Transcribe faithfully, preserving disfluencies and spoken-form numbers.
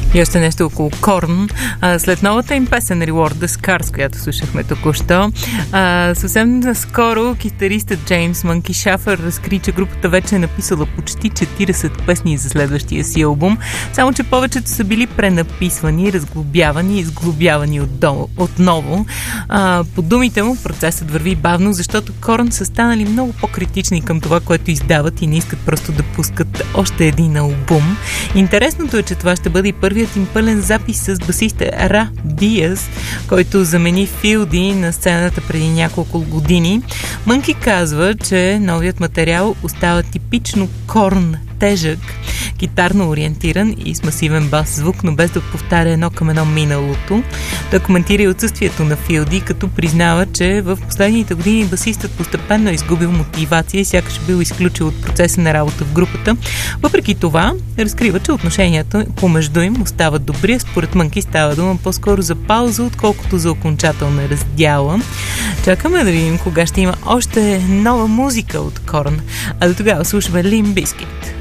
И още нещо около Корн. А, след новата им песен Reward the Scars, която слушахме току-що, а, съвсем наскоро китаристът Джеймс Мънки Шафър разкри, че групата вече е написала почти четирийсет песни за следващия си албум, само че повечето са били пренаписвани, разглобявани и изглобявани отдолу, отново. А, по думите му процесът върви бавно, защото Корн са станали много по-критични към това, което издават и не искат просто да пускат още един албум. Интересното е, че това ще бъде и първият им пълен запис с басиста Ра Диаз, който замени Филди на сцената преди няколко години. Мънки казва, че новият материал остава типично Корн, тежък, гитарно ориентиран и с масивен бас звук, но без да повтаря едно към едно миналото. Той коментира и отсъствието на Филди, като признава, че в последните години басистът постепенно е изгубил мотивация и сякаш бил изключил от процеса на работа в групата. Въпреки това, разкрива, че отношенията помежду им остават добри. Според Мънки става дума по-скоро за пауза, отколкото за окончателна раздяла. Чакаме да видим кога ще има още нова музика от Корн. А до тогава слушаме Limp Bizkit.